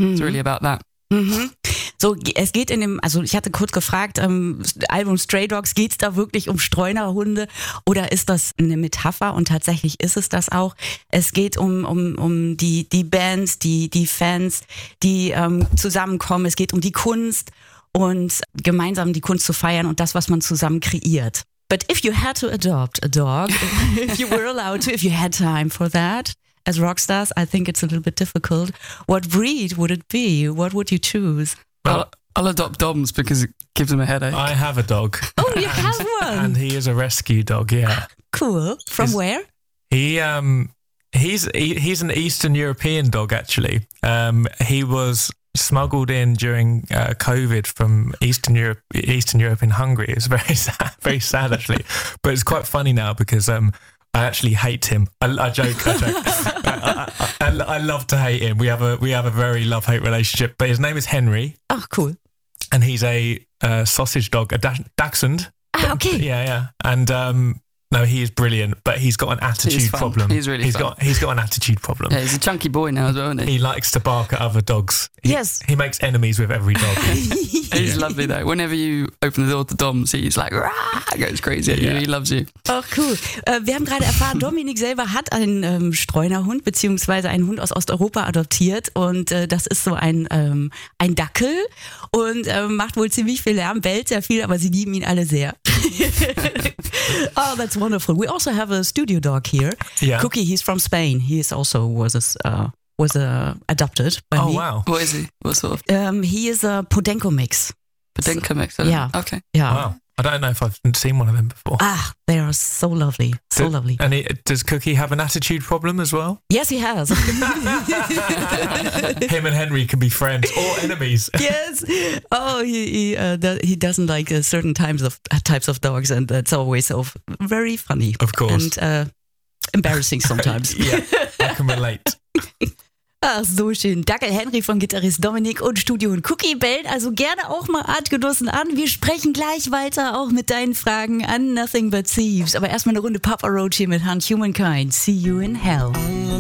It's really about that. So, es geht also ich hatte kurz gefragt, Album Stray Dogs, geht's da wirklich um Streunerhunde oder ist das eine Metapher? Und tatsächlich ist es das auch. Es geht um die Bands, die Fans, die zusammenkommen. Es geht um die Kunst und gemeinsam die Kunst zu feiern und das, was man zusammen kreiert. But if you had to adopt a dog, if you were allowed to, if you had time for that, as rockstars, I think it's a little bit difficult. What breed would it be? What would you choose? I'll adopt Doms because it gives him a headache. I have a dog. Oh, you have one? And he is a rescue dog, yeah. Cool. From where? He's an Eastern European dog, actually. He was smuggled in during COVID from Eastern Europe in Hungary. It's very sad actually. But it's quite funny now because I actually hate him. I joke. I love to hate him. We have a very love-hate relationship. But his name is Henry. Oh, cool. And he's a sausage dog, a Dachshund. Ah, okay. Yeah. And no, he is brilliant, but he's got an attitude problem. He's really fun. He's got an attitude problem. Yeah, he's a chunky boy now as well, isn't he? He likes to bark at other dogs. Yes. He makes enemies with every dog. He's lovely though. Whenever you open the door to Doms, he's like, rah, goes crazy at you. He loves you. Oh, cool. Wir haben gerade erfahren, Dominik selber hat einen Streunerhund, beziehungsweise einen Hund aus Osteuropa adoptiert und das ist so ein Dackel und macht wohl ziemlich viel Lärm, bellt sehr viel, aber sie lieben ihn alle sehr. Oh, that's wonderful. We also have a studio dog here. Yeah. Cookie, he's from Spain. He is also was adopted by me. Oh, wow. What is he? What sort of? He is a Podenco mix. Podenco mix? Yeah. Okay. Yeah. Wow. I don't know if I've seen one of them before. Ah, they are so lovely. So lovely. And does Cookie have an attitude problem as well? Yes, he has. Him and Henry can be friends or enemies. Yes. Oh, he doesn't like certain types of dogs, and that's always so very funny. Of course. And embarrassing sometimes. Yeah, I can relate. Ach, so schön. Dackel Henry von Gitarrist Dominik und Studio und Cookie bellen also gerne auch mal Artgenossen an. Wir sprechen gleich weiter, auch mit deinen Fragen an Nothing But Thieves. Aber erstmal eine Runde Papa Roach hier mit Hunt Humankind. See you in hell.